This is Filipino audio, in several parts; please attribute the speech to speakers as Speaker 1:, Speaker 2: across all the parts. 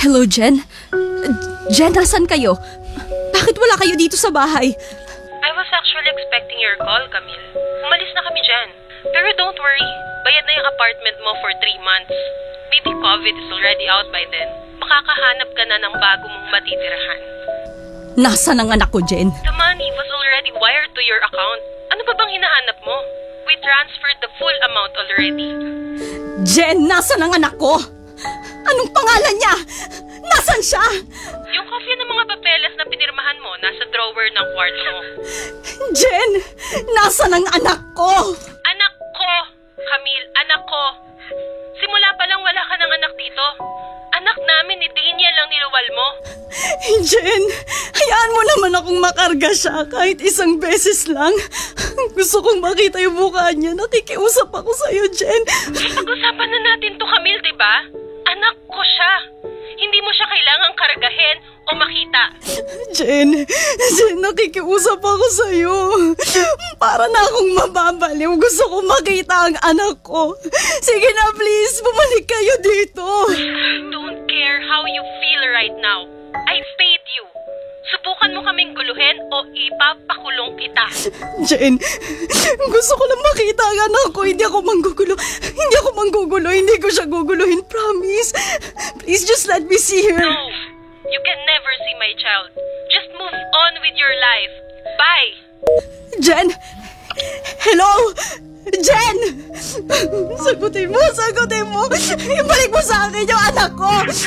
Speaker 1: Hello, Jen? Jen, nasan kayo? Bakit wala kayo dito sa bahay?
Speaker 2: I was actually expecting your call, Camille. Umalis na kami dyan. Pero don't worry, bayad na yung apartment mo for 3 months. Maybe COVID is already out by then. Makakahanap ka na ng bago mong matitirahan.
Speaker 1: Nasaan ang anak ko, Jen?
Speaker 2: The money was already wired to your account. Ano pa bang hinahanap mo? We transferred the full amount already.
Speaker 1: Jen, nasaan ang anak ko? Anong pangalan niya? Nasaan siya?
Speaker 2: Yung kopya ng mga papeles na pinirmahan mo nasa drawer ng kwarto mo.
Speaker 1: Jen, nasaan ang anak ko?
Speaker 2: Anak ko! Camille, anak ko! Simula pa lang wala ka ng anak dito. Anak namin ni Daniel lang niluwal mo.
Speaker 1: Jen, hayaan mo naman akong makarga siya kahit isang beses lang. Gusto kong makita yung mukha niya. Nakikiusap ako sa'yo, Jen.
Speaker 2: Pag-usapan na natin to, Camille, diba? Anak ko siya. Hindi mo siya kailangang kargahin o makita.
Speaker 1: Jen, nakikiusap ako sa'yo. Para na akong mababaliw. Gusto kong makita ang anak ko. Sige na, please. Bumalik kayo dito.
Speaker 2: I don't care how you feel right now. I paid you. Subukan mo kaming guluhin o ipapakulong kita.
Speaker 1: Jen, gusto ko lang makita ang anak ko. Hindi ako manggugulo. Hindi ko siya guguluhin. Promise. Please just let me see her.
Speaker 2: No, you can never see my child. Just move on with your life. Bye.
Speaker 1: Jen! Hello? Jen! Sagutin mo. Ibalik mo sa akin yung anak ko.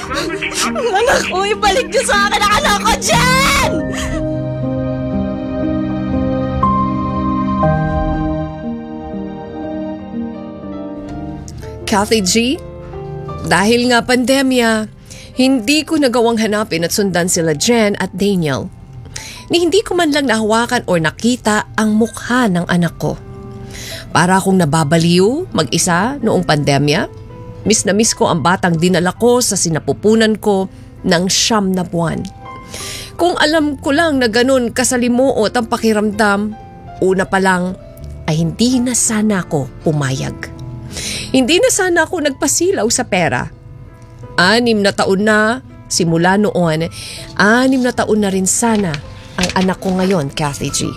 Speaker 1: Ibalik niyo sa akin ang anak ko, Jen!
Speaker 3: Kathy G, dahil nga pandemya, hindi ko nagawang hanapin at sundan sila Jen at Daniel. Ni hindi ko man lang nahawakan o nakita ang mukha ng anak ko. Para akong nababaliw mag-isa noong pandemya, miss na miss ko ang batang dinala ko sa sinapupunan ko ng 9 na buwan. Kung alam ko lang na ganun kasalimuot ang pakiramdam, una pa lang ay hindi na sana ako pumayag. Hindi na sana ako nagpasilaw sa pera. 6 na taon na, simula noon, 6 na taon na rin sana ang anak ko ngayon, Kathy G.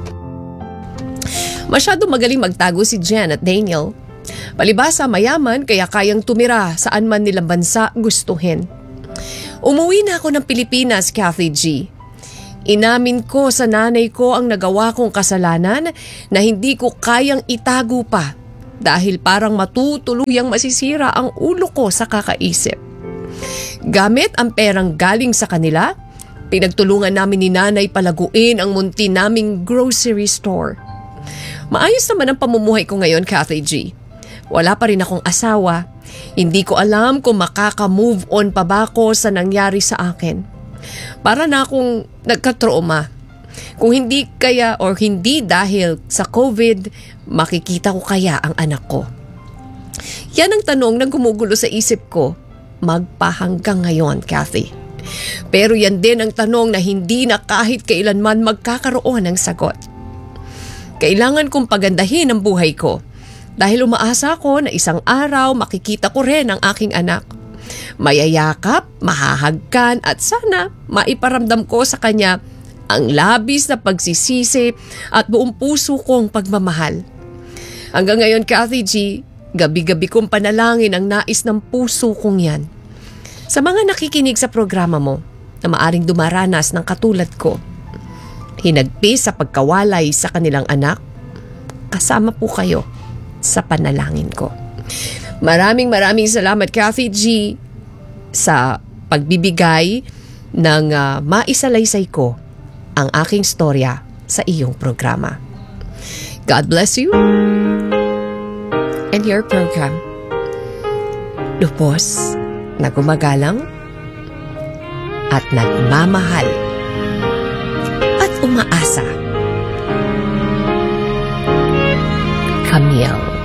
Speaker 3: Masyado magaling magtago si Jen at Daniel. Palibhasa mayaman kaya kayang tumira saan man nilang bansa gustuhin. Umuwi na ako ng Pilipinas, Kathy G. Inamin ko sa nanay ko ang nagawa kong kasalanan na hindi ko kayang itago pa dahil parang matutuluyang masisira ang ulo ko sa kakaisip. Gamit ang perang galing sa kanila, pinagtulungan namin ni nanay palaguin ang munti naming grocery store. Maayos naman ang pamumuhay ko ngayon, Kathy G. Wala pa rin akong asawa. Hindi ko alam kung makaka-move on pa ba ako sa nangyari sa akin. Para na akong nagka-trauma. Kung hindi kaya or hindi dahil sa COVID, makikita ko kaya ang anak ko? Yan ang tanong na gumugulo sa isip ko magpahanggang ngayon, Kathy. Pero yan din ang tanong na hindi na kahit kailanman magkakaroon ng sagot. Kailangan kong pagandahin ang buhay ko dahil umaasa ko na isang araw makikita ko rin ang aking anak. Mayayakap, mahahagkan at sana maiparamdam ko sa kanya ang labis na pagsisisi at buong puso kong pagmamahal. Hanggang ngayon, Kathy G, gabi-gabi kong panalangin ang nais ng puso kong yan. Sa mga nakikinig sa programa mo na maaring dumaranas ng katulad ko, hinagpis sa pagkawalay sa kanilang anak, kasama po kayo sa panalangin ko. Maraming salamat, Kathy G, sa pagbibigay ng maisalaysay ko ang aking storya sa iyong programa. God bless you and your program. Lupos na gumagalang at nagmamahal at umaasa. Camille.